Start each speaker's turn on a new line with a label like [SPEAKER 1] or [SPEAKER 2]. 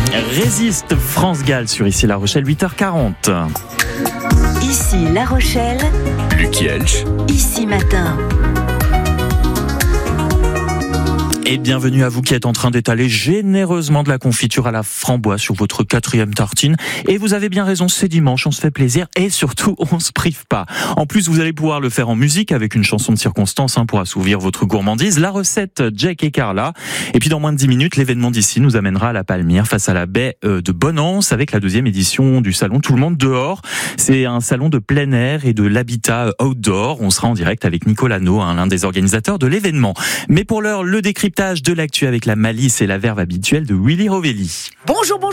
[SPEAKER 1] Résiste France-Galles sur Ici La Rochelle, 8h40.
[SPEAKER 2] Ici La Rochelle,
[SPEAKER 3] Lucky Elch.
[SPEAKER 2] Ici Matin.
[SPEAKER 1] Et bienvenue à vous qui êtes en train d'étaler généreusement de la confiture à la framboise sur votre 4e tartine. Et vous avez bien raison, c'est dimanche, on se fait plaisir et surtout on se prive pas. En plus, vous allez pouvoir le faire en musique avec une chanson de circonstance pour assouvir votre gourmandise. La recette Jack et Carla. Et puis dans moins de 10 minutes, l'événement d'ici nous amènera à la Palmyre face à la baie de Bonance avec la 2e édition du salon Tout le monde dehors. C'est un salon de plein air et de l'habitat outdoor. On sera en direct avec Nicolas No, l'un des organisateurs de l'événement. Mais pour l'heure, le décryptage de l'actu avec la malice et la verve habituelle de Willy Rovelli.
[SPEAKER 4] Bonjour.